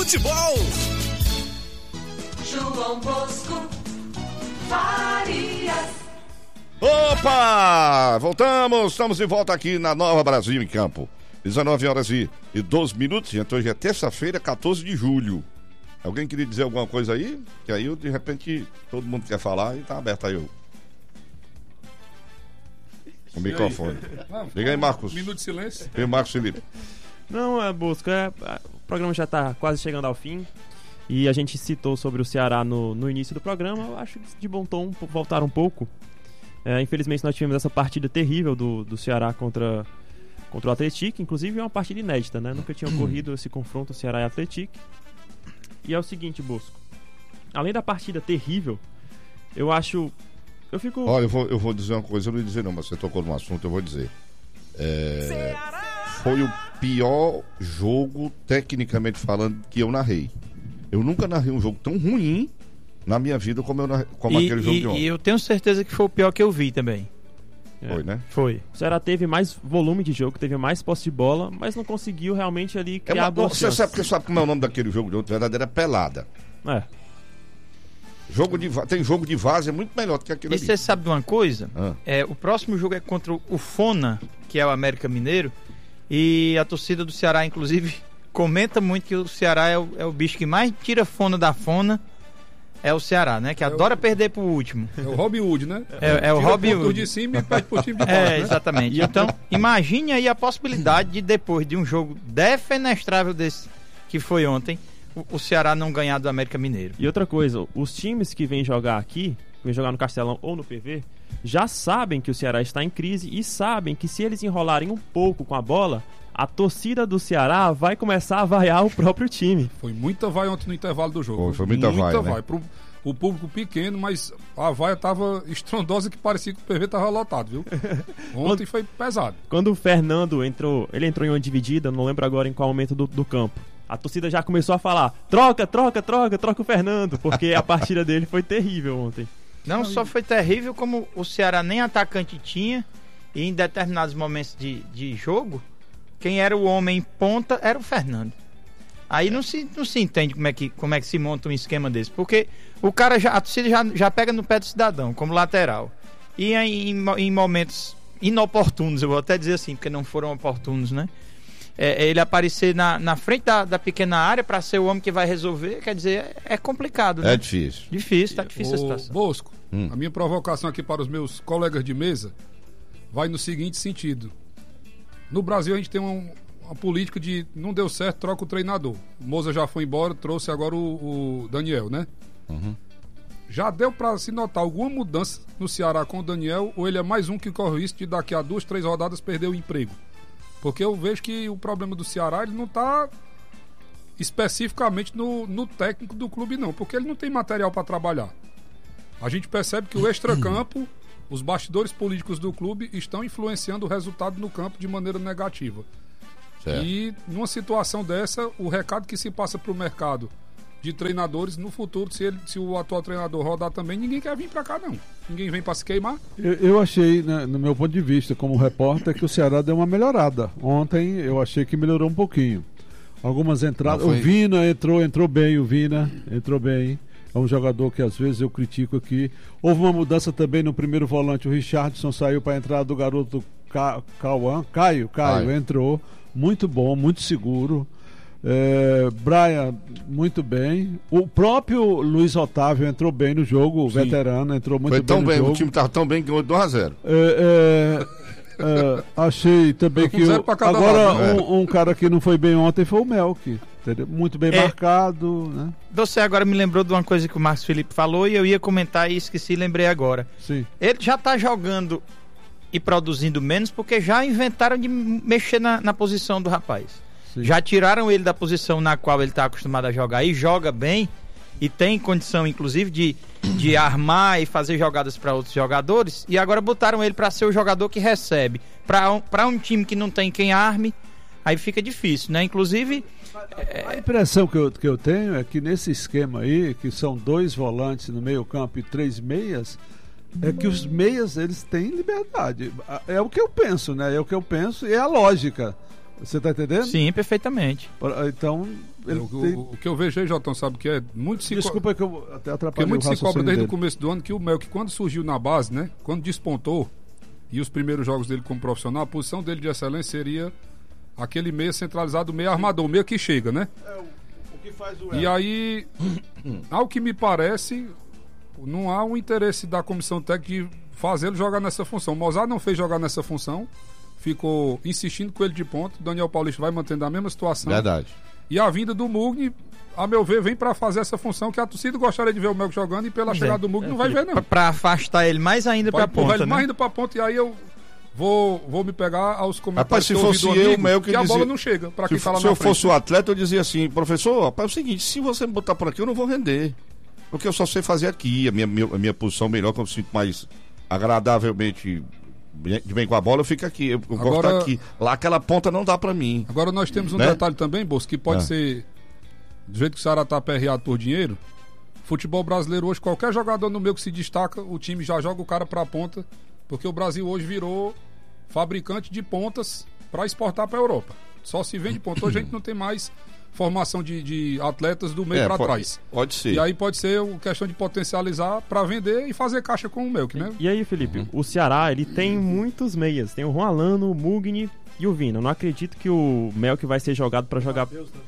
futebol. João Bosco Farias. Opa! Voltamos, estamos de volta aqui na Nova Brasil em Campo. 19h12, então hoje é terça-feira, 14 de julho. Alguém queria dizer alguma coisa aí? Que aí, de repente, todo mundo quer falar e tá aberto aí o microfone. Liga aí, Marcos. Minuto de silêncio. E o Marcos Felipe. Não, Bosco, o programa já tá quase chegando ao fim. E a gente citou sobre o Ceará no início do programa. Eu acho de bom tom voltar um pouco. Infelizmente nós tivemos essa partida terrível do Ceará contra o Atlético. Inclusive é uma partida inédita, né? Nunca tinha ocorrido esse confronto Ceará e Atlético. E é o seguinte, Bosco, além da partida terrível, eu fico... Olha, eu vou dizer uma coisa, eu não ia dizer não, mas você tocou num assunto, eu vou dizer. Foi o pior jogo, tecnicamente falando, que eu narrei. Eu nunca narrei um jogo tão ruim na minha vida como aquele jogo de ontem. E eu tenho certeza que foi o pior que eu vi também. Foi, né? Foi. O Ceará teve mais volume de jogo, teve mais posse de bola, mas não conseguiu realmente ali criar boas chances. Você sabe como é o nome daquele jogo de ontem? Verdadeira pelada. Tem jogo de vaza, é muito melhor do que aquele ali. E você sabe de uma coisa? O próximo jogo é contra o Fona, que é o América Mineiro, e a torcida do Ceará, inclusive, comenta muito que o Ceará é o bicho que mais tira fona da fona. É o Ceará, né? Que adora perder pro último. É o Robin Hood, né? É o Robin Hood. De cima e perde pro time de baixo, né? Exatamente. Então, imagine aí a possibilidade de, depois de um jogo defenestrável desse que foi ontem, o Ceará não ganhar do América Mineiro. E outra coisa, os times que vêm jogar aqui, vêm jogar no Castelão ou no PV, já sabem que o Ceará está em crise e sabem que se eles enrolarem um pouco com a bola, a torcida do Ceará vai começar a vaiar o próprio time. Foi muita vaia ontem no intervalo do jogo. Foi muita vaia, né? O público pequeno, mas a vaia tava estrondosa que parecia que o PV tava lotado, viu? Ontem foi pesado. Quando o Fernando entrou em uma dividida, não lembro agora em qual momento do campo, a torcida já começou a falar: troca o Fernando, porque a partida dele foi terrível ontem. Não só foi terrível, como o Ceará nem atacante tinha, e em determinados momentos de jogo, quem era o homem ponta era o Fernando. Aí não se entende como é que se monta um esquema desse, porque a torcida já pega no pé do cidadão, como lateral. E em momentos inoportunos, eu vou até dizer assim, porque não foram oportunos, né? Ele aparecer na frente da pequena área para ser o homem que vai resolver, quer dizer, é complicado, né? É difícil. Tá difícil a situação. Bosco, a minha provocação aqui para os meus colegas de mesa vai no seguinte sentido. No Brasil a gente tem uma política de não deu certo, troca o treinador. O Moza já foi embora, trouxe agora o Daniel, né? Já deu para se notar alguma mudança no Ceará com o Daniel, ou ele é mais um que corre o risco de daqui a 2, 3 rodadas perder o emprego? Porque eu vejo que o problema do Ceará ele não está especificamente no técnico do clube, não, porque ele não tem material para trabalhar. A gente percebe que o extracampo, os bastidores políticos do clube estão influenciando o resultado no campo de maneira negativa. Certo. E numa situação dessa, o recado que se passa para o mercado de treinadores no futuro, se o atual treinador rodar também, ninguém quer vir para cá, não. Ninguém vem para se queimar. Eu achei, né, no meu ponto de vista, como repórter, que o Ceará deu uma melhorada. Ontem eu achei que melhorou um pouquinho. Algumas entradas. O Vina entrou bem, entrou bem. É um jogador que às vezes eu critico aqui. Houve uma mudança também no primeiro volante. O Richardson saiu para a entrada do garoto Caio entrou. Muito bom, muito seguro. Brian, muito bem. O próprio Luiz Otávio entrou bem no jogo, o veterano, entrou muito bem no jogo. O time estava tão bem que ganhou 2-0. Achei também que agora um cara que não foi bem ontem foi o Melk. Muito bem marcado, né? Você agora me lembrou de uma coisa que o Marcos Felipe falou e eu ia comentar e esqueci, lembrei agora. Sim. Ele já tá jogando e produzindo menos porque já inventaram de mexer na posição do rapaz. Sim. Já tiraram ele da posição na qual ele está acostumado a jogar e joga bem e tem condição inclusive de armar e fazer jogadas para outros jogadores, e agora botaram ele para ser o jogador que recebe. Para um time que não tem quem arme, aí fica difícil, né? Inclusive a impressão que eu tenho é que nesse esquema aí, que são 2 volantes no meio campo e 3 meias, é que os meias eles têm liberdade. É o que eu penso, né? É o que eu penso e é a lógica. Você tá entendendo? Sim, perfeitamente. Então, o que eu vejo aí, Jotão, sabe que é muito se Desculpa que eu até atrapalhei. Porque muito se cobra desde dele. o começo do ano que o Melk, quando surgiu na base, né? Quando despontou, e os primeiros jogos dele como profissional, a posição dele de excelência seria aquele meia centralizado, meia armador, meia que chega, né? O que faz o E aí, ao que me parece, não há um interesse da comissão técnica de fazê-lo jogar nessa função. O Mozart não fez jogar nessa função, ficou insistindo com ele de ponta. O Daniel Paulista vai mantendo a mesma situação. Verdade. E a vinda do Mugni, a meu ver, vem para fazer essa função que a torcida gostaria de ver o Melk jogando, e pela chegada do Mugni não vai ver, não. Para afastar ele mais ainda para a ponta, né? Mais ainda para a ponta, e aí eu vou me pegar aos comentários. Rapaz, se fosse eu, o Melk que a dizia... bola não chega para quem tá lá na frente. frente. Se eu fosse o atleta, eu dizia assim, professor, rapaz, é o seguinte, se você me botar por aqui, eu não vou render. Porque eu só sei fazer aqui, a minha posição melhor, quando eu sinto mais agradavelmente de bem com a bola, eu fico aqui. Eu gosto aqui. Lá aquela ponta não dá pra mim. Agora nós temos um detalhe também, Bolso, que pode ser, do jeito que o Ceará tá aperreado por dinheiro, futebol brasileiro hoje, qualquer jogador no meio que se destaca, o time já joga o cara pra ponta, porque o Brasil hoje virou fabricante de pontas para exportar pra Europa. Só se vende ponta. Hoje a gente não tem mais formação de atletas do meio para trás. Pode ser. E aí pode ser uma questão de potencializar para vender e fazer caixa com o Melk, né? E aí, Felipe, o Ceará, ele tem muitos meias. Tem o Juan Alano, o Mugni e o Vina. Eu não acredito que o Melk vai ser jogado para jogar...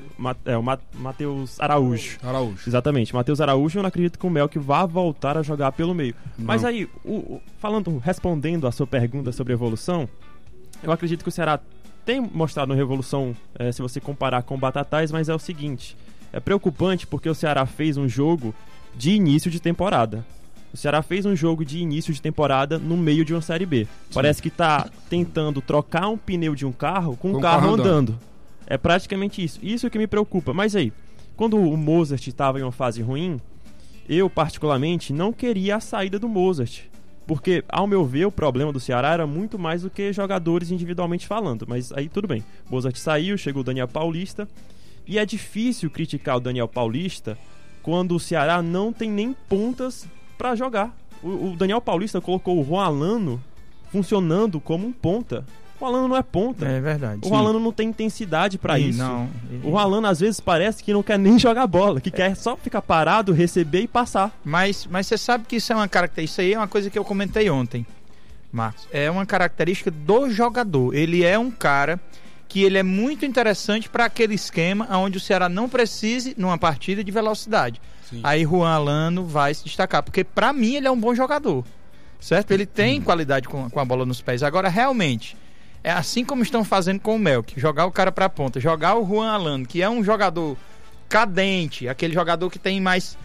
o Matheus Araújo. Exatamente, Matheus Araújo. Eu não acredito que o Melk vá voltar a jogar pelo meio. Não. Mas aí, respondendo a sua pergunta sobre evolução, eu acredito que o Ceará tem mostrado uma revolução, se você comparar com o Batatais, mas é o seguinte, é preocupante porque o Ceará fez um jogo de início de temporada. O Ceará fez um jogo de início de temporada no meio de uma Série B. Sim. Parece que tá tentando trocar um pneu de um carro com um carro andando. É praticamente isso. Isso é que me preocupa. Mas aí, quando o Mozart estava em uma fase ruim, eu particularmente não queria a saída do Mozart. Porque, ao meu ver, o problema do Ceará era muito mais do que jogadores individualmente falando. Mas aí tudo bem. Mozart saiu, chegou o Daniel Paulista. E é difícil criticar o Daniel Paulista quando o Ceará não tem nem pontas para jogar. O Daniel Paulista colocou o Juan Alano funcionando como um ponta. O Alano não é ponta. É verdade. O Alano não tem intensidade para isso. Não. O Alano às vezes parece que não quer nem jogar bola, que quer só ficar parado, receber e passar. Mas você sabe que isso é uma característica, isso aí é uma coisa que eu comentei ontem, Marcos. É uma característica do jogador. Ele é um cara que ele é muito interessante para aquele esquema onde o Ceará não precise numa partida de velocidade. Sim. Aí Juan Alano vai se destacar, porque para mim ele é um bom jogador, certo? Ele tem qualidade com a bola nos pés. Agora realmente é assim como estão fazendo com o Melk, jogar o cara pra ponta, jogar o Juan Alano, que é um jogador cadente, aquele jogador que tem mais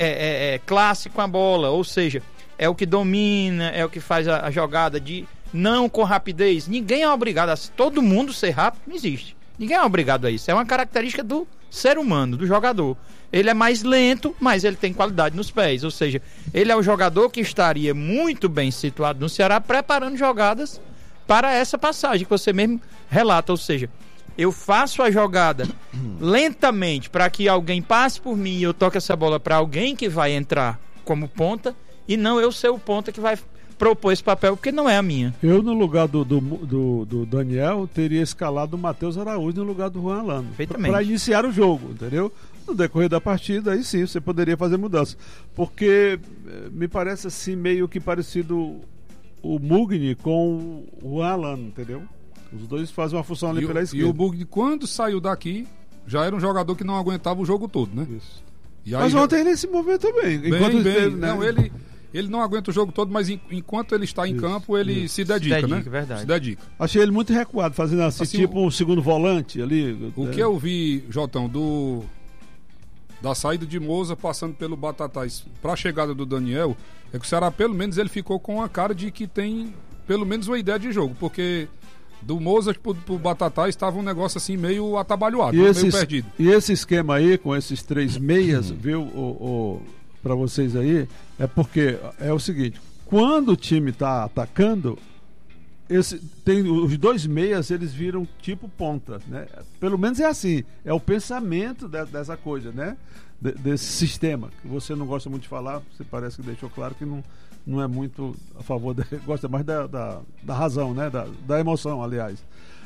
classe com a bola, ou seja, é o que domina, é o que faz a jogada não com rapidez. Ninguém é obrigado todo mundo ser rápido, não existe. Ninguém é obrigado a isso, é uma característica do ser humano, do jogador. Ele é mais lento, mas ele tem qualidade nos pés, ou seja, ele é o jogador que estaria muito bem situado no Ceará, preparando jogadas para essa passagem que você mesmo relata, ou seja, eu faço a jogada lentamente para que alguém passe por mim e eu toque essa bola para alguém que vai entrar como ponta, e não eu ser o ponta que vai propor esse papel, porque não é a minha. Eu, no lugar do Daniel, teria escalado o Matheus Araújo no lugar do Juan Alano, para iniciar o jogo, entendeu? No decorrer da partida, aí sim, você poderia fazer mudança, porque me parece assim, meio que parecido o Mugni com o Juan Alano, entendeu? Os dois fazem uma função ali pela esquerda. E o Mugni, quando saiu daqui, já era um jogador que não aguentava o jogo todo, né? Isso. E aí, mas ontem ele se moveu também. Bem. Né? Não, ele não aguenta o jogo todo, mas enquanto ele está em campo, ele se dedica, né? Verdade. Se dedica. Achei ele muito recuado, fazendo assim tipo um segundo volante ali. O que eu vi, Jotão, da saída de Moza passando pelo Batatais para a chegada do Daniel, é que o Ceará, pelo menos, ele ficou com a cara de que tem pelo menos uma ideia de jogo, porque do Moza pro Batatais estava um negócio assim meio atabalhoado, meio perdido. E esse esquema aí, com esses 3 meias, viu, para vocês aí, é porque é o seguinte, quando o time tá atacando, tem os 2 meias, eles viram tipo ponta, né? Pelo menos é assim, é o pensamento dessa coisa, né? Desse sistema, que você não gosta muito de falar, você parece que deixou claro que não é muito a favor, gosta mais da razão, né? Da emoção, aliás.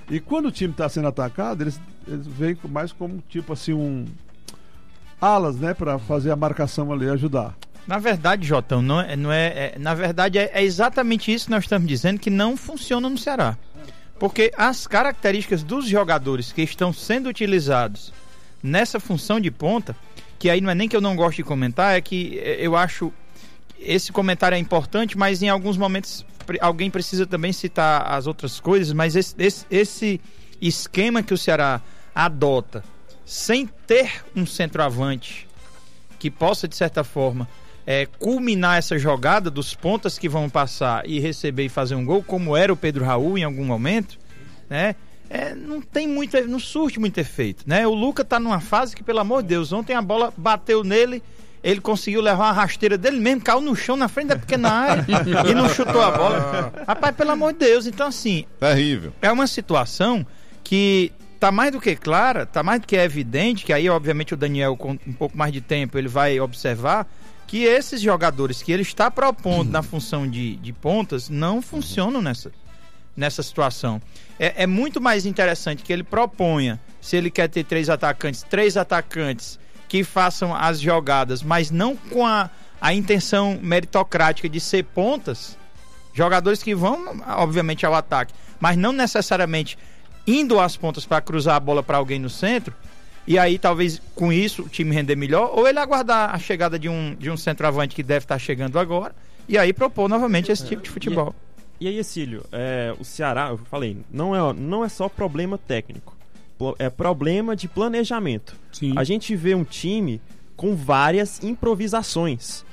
E quando o time está sendo atacado, eles vêm mais como tipo assim alas, né, para fazer a marcação ali, ajudar. Na verdade, Jotão, na verdade é exatamente isso que nós estamos dizendo, que não funciona no Ceará. Porque as características dos jogadores que estão sendo utilizados nessa função de ponta, que aí não é nem que eu não gosto de comentar, é que eu acho esse comentário é importante, mas em alguns momentos alguém precisa também citar as outras coisas, mas esse esquema que o Ceará adota sem ter um centroavante que possa, de certa forma, culminar essa jogada dos pontas que vão passar e receber e fazer um gol, como era o Pedro Raul em algum momento, né? Não surte muito efeito, né? O Luca tá numa fase que, pelo amor de Deus, ontem a bola bateu nele, ele conseguiu levar uma rasteira dele mesmo, caiu no chão na frente da pequena área e não chutou a bola. Rapaz, pelo amor de Deus, então assim... Terrível. É uma situação que tá mais do que clara, tá mais do que evidente, que aí, obviamente, o Daniel, com um pouco mais de tempo, ele vai observar que esses jogadores que ele está propondo na função de pontas não funcionam nessa situação. É muito mais interessante que ele proponha, se ele quer ter três atacantes que façam as jogadas, mas não com a intenção meritocrática de ser pontas, jogadores que vão, obviamente, ao ataque, mas não necessariamente indo às pontas para cruzar a bola para alguém no centro, e aí talvez com isso o time render melhor, ou ele aguardar a chegada de um centroavante que deve estar chegando agora, e aí propor novamente esse tipo de futebol. E aí, Cílio, o Ceará, eu falei, não é só problema técnico, é problema de planejamento. Sim. A gente vê um time com várias improvisações.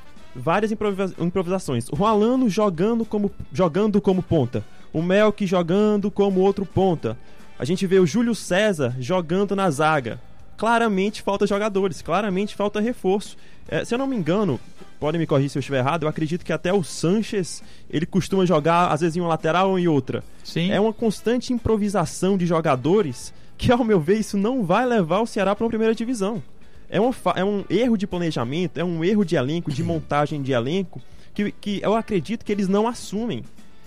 O Rolando jogando como ponta, o Melk jogando como outro ponta. A gente vê o Júlio César jogando na zaga. Claramente falta jogadores, claramente falta reforço. Se eu não me engano, podem me corrigir se eu estiver errado, eu acredito que até o Sanches, ele costuma jogar às vezes em uma lateral ou em outra. Sim. É uma constante improvisação de jogadores que, ao meu ver, isso não vai levar o Ceará para uma primeira divisão. É um erro de planejamento, é um erro de elenco, de montagem de elenco, que eu acredito que eles não assumem.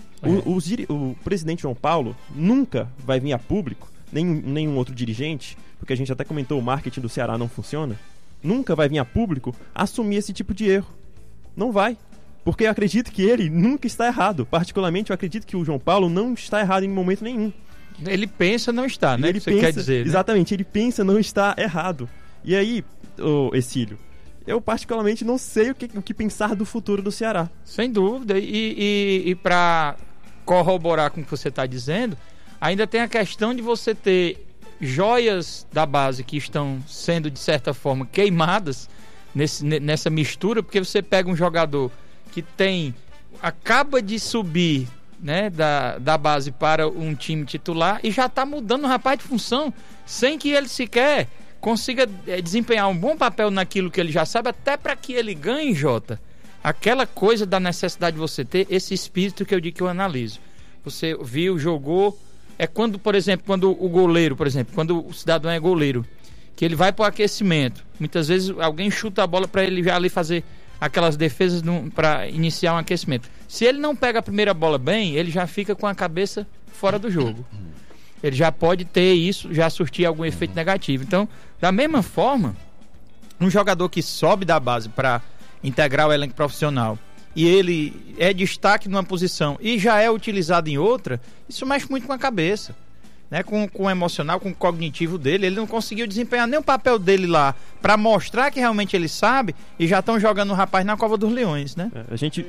O presidente João Paulo nunca vai vir a público, nenhum outro dirigente, porque a gente até comentou, o marketing do Ceará não funciona, nunca vai vir a público assumir esse tipo de erro. Não vai. Porque eu acredito que ele nunca está errado. Particularmente, eu acredito que o João Paulo não está errado em momento nenhum. Ele pensa não está, né? Ele que você pensa, quer dizer, né? Exatamente, ele pensa não estar errado. E aí, Exílio, eu particularmente não sei o que pensar do futuro do Ceará. Sem dúvida. E para corroborar com o que você está dizendo, ainda tem a questão de você ter joias da base que estão sendo, de certa forma, queimadas nessa mistura, porque você pega um jogador que acaba de subir, né, da base para um time titular e já está mudando o rapaz de função, sem que ele sequer consiga desempenhar um bom papel naquilo que ele já sabe, até para que ele ganhe, Jota, aquela coisa da necessidade de você ter esse espírito que eu digo que eu analiso. Você viu, jogou, quando, por exemplo, quando o goleiro, quando o cidadão é goleiro, que ele vai para o aquecimento, muitas vezes alguém chuta a bola para ele já ali fazer aquelas defesas para iniciar um aquecimento. Se ele não pega a primeira bola bem, ele já fica com a cabeça fora do jogo. Ele já pode ter isso, já surtir algum efeito negativo. Então, da mesma forma, um jogador que sobe da base para integrar o elenco profissional e ele é destaque numa posição e já é utilizado em outra, isso mexe muito com a cabeça, né? Com o emocional, com o cognitivo dele. Ele não conseguiu desempenhar nem o papel dele lá para mostrar que realmente ele sabe, e já estão jogando o rapaz na cova dos leões, né? A gente...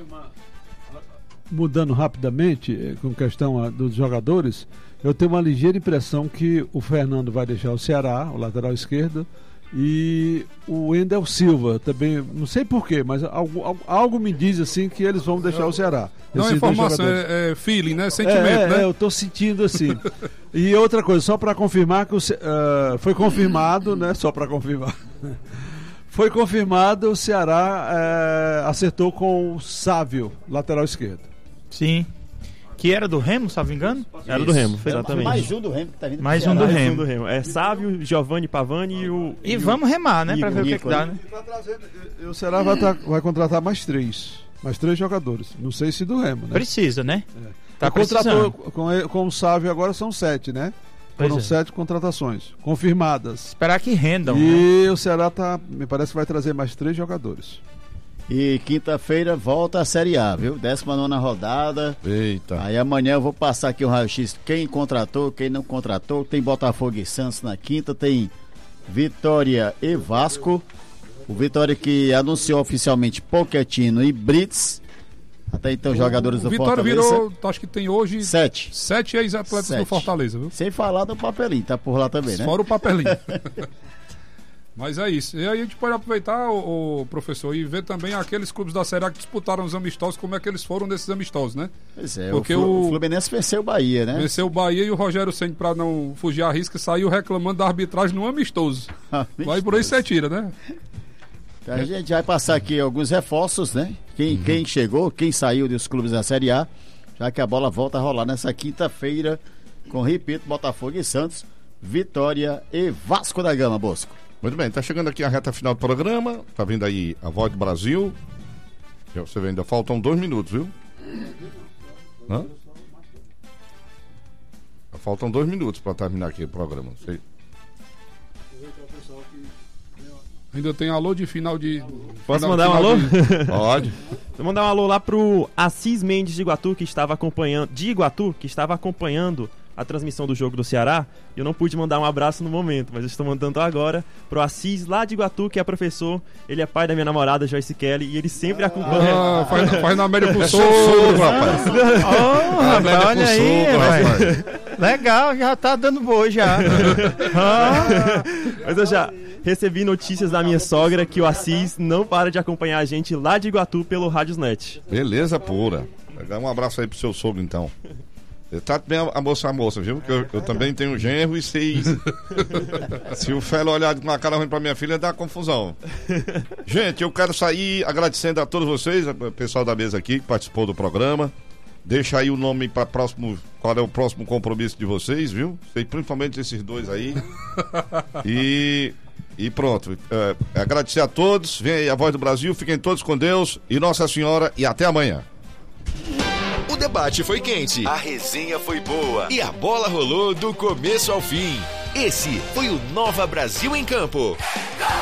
Mudando rapidamente, com questão dos jogadores, eu tenho uma ligeira impressão que o Fernando vai deixar o Ceará, o lateral esquerdo, e o Wendel Silva também, não sei porquê, mas algo me diz assim que eles vão deixar o Ceará. Não é informação, é feeling, né? Sentimento, né? Eu tô sentindo assim. E outra coisa, só para confirmar que foi confirmado, né? Só para confirmar. Foi confirmado, o Ceará acertou com o Sávio, lateral esquerdo. Sim. Que era do Remo, se não me engano? Era do Remo, exatamente. Mais um do Remo que tá vindo. Mais um do Remo. É Sávio, Giovanni Pavani e vamos remar, né? Pra ver o que dá, né? E o Ceará vai contratar mais três jogadores. Não sei se do Remo, né? Precisa, né? Tá contratou com o Sávio agora são 7, né? Foram 7 contratações confirmadas. Esperar que rendam. E o Ceará me parece que vai trazer mais 3 jogadores. E quinta-feira volta a Série A, viu? 19ª rodada. Eita. Aí amanhã eu vou passar aqui o raio-x. Quem contratou, quem não contratou. Tem Botafogo e Santos na quinta. Tem Vitória e Vasco. O Vitória que anunciou oficialmente Pochettino e Brits. Até então, jogadores do Vitória Fortaleza. virou, acho que tem hoje 7 ex-atletas do Fortaleza, viu? Sem falar do papelinho, tá por lá também, né? Fora o papelinho. Mas é isso. E aí a gente pode aproveitar, o professor, e ver também aqueles clubes da Série A que disputaram os amistosos, como é que eles foram nesses amistosos, né? Pois é, porque o Fluminense venceu o Bahia, né? Venceu o Bahia e o Rogério Ceni, pra não fugir à risca, saiu reclamando da arbitragem no amistoso. Vai por aí você tira, né? Então a gente vai passar aqui alguns reforços, né? Quem chegou, quem saiu dos clubes da Série A, já que a bola volta a rolar nessa quinta-feira com, repito, Botafogo e Santos, Vitória e Vasco da Gama, Bosco. Muito bem, tá chegando aqui a reta final do programa, tá vindo aí a Voz do Brasil. Você vê, ainda faltam 2 minutos, viu? Hã? Faltam 2 minutos para terminar aqui o programa. Sei. Ainda tem alô de final de... Posso mandar um alô? Pode. Vou mandar um alô lá pro Assis Mendes de Iguatu, que estava acompanhando a transmissão do jogo do Ceará. Eu não pude mandar um abraço no momento, mas eu estou mandando agora pro Assis lá de Iguatu, que é professor. Ele é pai da minha namorada, Joyce Kelly, e ele sempre acompanha. Faz na média pro Sogro, rapaz. Rapaz, olha aí, velho. Legal, já tá dando boa já. Mas eu já recebi notícias da minha sogra que o Assis não para de acompanhar a gente lá de Iguatu pelo Rádiosnet. Beleza pura. Dá um abraço aí pro seu sogro, então. Trate bem a moça, viu? Porque eu também tenho genro e sei. Se o Felo olhar com a cara ruim pra minha filha, dá confusão. Gente, eu quero sair agradecendo a todos vocês, o pessoal da mesa aqui que participou do programa. Deixa aí o nome para próximo. Qual é o próximo compromisso de vocês, viu? Sei, principalmente esses 2 aí. E pronto. Agradecer a todos. Vem aí a Voz do Brasil. Fiquem todos com Deus e Nossa Senhora. E até amanhã. O debate foi quente, a resenha foi boa e a bola rolou do começo ao fim. Esse foi o Nova Brasil em Campo.